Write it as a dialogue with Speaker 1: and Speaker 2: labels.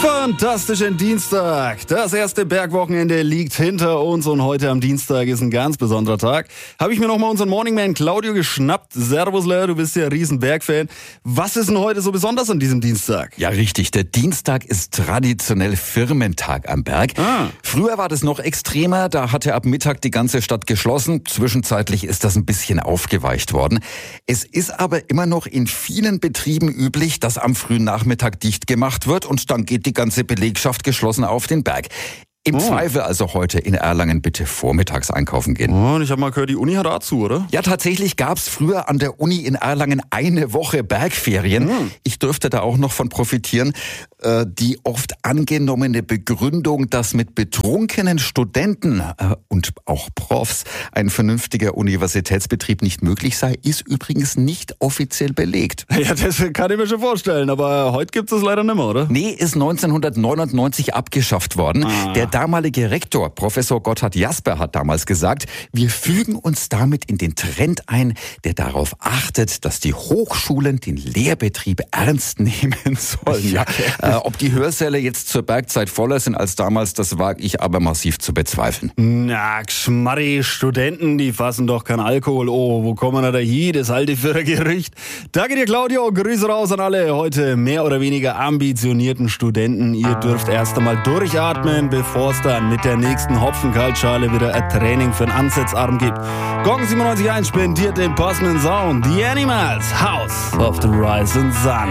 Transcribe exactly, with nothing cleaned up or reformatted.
Speaker 1: Fantastischen Dienstag. Das erste Bergwochenende liegt hinter uns und heute am Dienstag ist ein ganz besonderer Tag. Habe ich mir nochmal unseren Morningman Claudio geschnappt. Servusler, du bist ja ein riesen Bergfan. Was ist denn heute so besonders an diesem Dienstag?
Speaker 2: Ja, richtig. Der Dienstag ist traditionell Firmentag am Berg.
Speaker 1: Ah.
Speaker 2: Früher war das noch extremer. Da hatte ab Mittag die ganze Stadt geschlossen. Zwischenzeitlich ist das ein bisschen aufgeweicht worden. Es ist aber immer noch in vielen Betrieben üblich, dass am frühen Nachmittag dicht gemacht wird und dann geht die ganze Belegschaft geschlossen auf den Berg. Im
Speaker 1: Oh.
Speaker 2: Zweifel also heute in Erlangen bitte vormittags einkaufen gehen.
Speaker 1: Oh, und ich habe mal gehört, die Uni hat dazu, oder?
Speaker 2: Ja, tatsächlich gab's früher an der Uni in Erlangen eine Woche Bergferien.
Speaker 1: Hm.
Speaker 2: Ich dürfte da auch noch von profitieren. Äh, die oft angenommene Begründung, dass mit betrunkenen Studenten äh, und auch Profs ein vernünftiger Universitätsbetrieb nicht möglich sei, ist übrigens nicht offiziell belegt.
Speaker 1: Ja, das kann ich mir schon vorstellen, aber heute gibt es das leider nicht mehr, oder?
Speaker 2: Nee, ist neunzehnhundertneunundneunzig abgeschafft worden.
Speaker 1: Ah.
Speaker 2: Der damalige Rektor, Professor Gotthard Jasper, hat damals gesagt, wir fügen uns damit in den Trend ein, der darauf achtet, dass die Hochschulen den Lehrbetrieb ernst nehmen sollen. Ja, äh, ob die Hörsäle jetzt zur Bergzeit voller sind als damals, das wage ich aber massiv zu bezweifeln.
Speaker 1: Na, Geschmarri, Studenten, die fassen doch keinen Alkohol. Oh, wo kommen wir da hin? Das alte Gerücht. Danke dir, Claudio. Grüße raus an alle heute mehr oder weniger ambitionierten Studenten. Ihr dürft erst einmal durchatmen, bevor es dann mit der nächsten Hopfenkaltschale wieder ein Training für den Ansatzarm gibt. Gong siebenundneunzig Komma eins spendiert den passenden Sound. The Animals, House of the Rising Sun.